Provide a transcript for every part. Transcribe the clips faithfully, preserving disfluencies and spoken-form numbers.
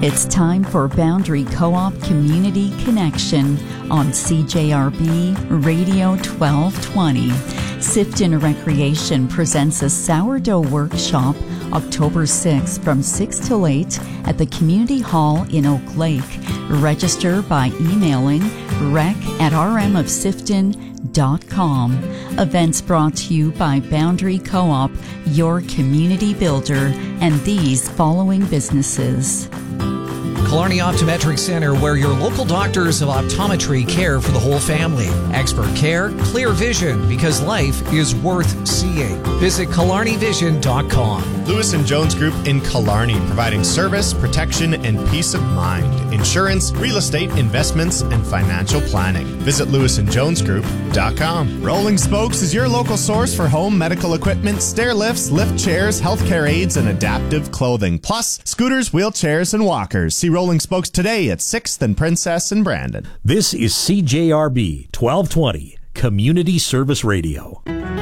It's time for Boundary Co-op Community Connection on C J R B Radio twelve twenty. Sifton Recreation presents a sourdough workshop October sixth from six till eight at the Community Hall in Oak Lake. Register by emailing rec at r m of sifton dot com. Events brought to you by Boundary Co-op, your community builder, and these following businesses. Killarney Optometric Center, where your local doctors of optometry care for the whole family. Expert care, clear vision, because life is worth seeing. Visit killarney vision dot com. Lewis and Jones Group in Killarney, providing service, protection, and peace of mind. Insurance, real estate, investments, and financial planning. Visit lewis and jones group dot com. Rolling Spokes is your local source for home medical equipment, stair lifts, lift chairs, healthcare aids, and adaptive clothing. Plus, scooters, wheelchairs, and walkers. See Rolling Spokes today at sixth and Princess in Brandon. This is C J R B twelve twenty, Community Service Radio.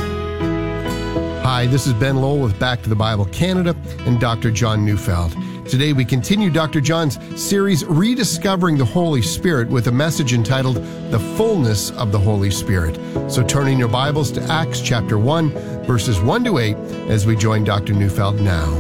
Hi, this is Ben Lowell with Back to the Bible Canada and Doctor John Neufeld. Today we continue Doctor John's series Rediscovering the Holy Spirit with a message entitled The Fullness of the Holy Spirit. So turn in your Bibles to Acts chapter one, verses one to eight as we join Doctor Neufeld now.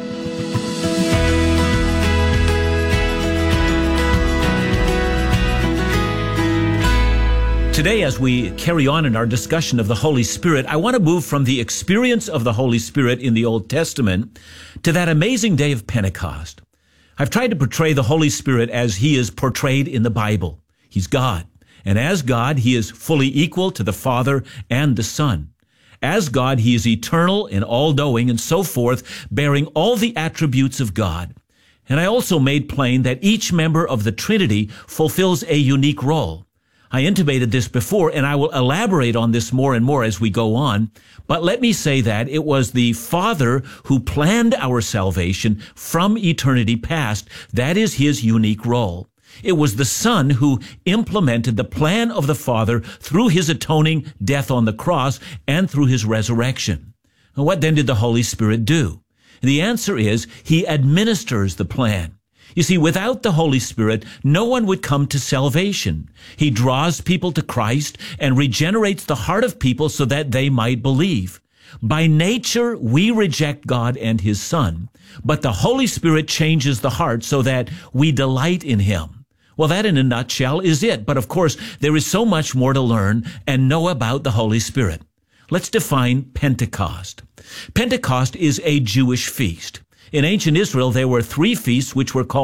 Today, as we carry on in our discussion of the Holy Spirit, I want to move from the experience of the Holy Spirit in the Old Testament to that amazing day of Pentecost. I've tried to portray the Holy Spirit as he is portrayed in the Bible. He's God, and as God, he is fully equal to the Father and the Son. As God, he is eternal and all-knowing and so forth, bearing all the attributes of God. And I also made plain that each member of the Trinity fulfills a unique role. I intimated this before, and I will elaborate on this more and more as we go on. But let me say that it was the Father who planned our salvation from eternity past. That is his unique role. It was the Son who implemented the plan of the Father through his atoning death on the cross and through his resurrection. And what then did the Holy Spirit do? The answer is he administers the plan. You see, without the Holy Spirit, no one would come to salvation. He draws people to Christ and regenerates the heart of people so that they might believe. By nature, we reject God and his Son, but the Holy Spirit changes the heart so that we delight in him. Well, that in a nutshell is it. But of course, there is so much more to learn and know about the Holy Spirit. Let's define Pentecost. Pentecost is a Jewish feast. In ancient Israel, there were three feasts which were called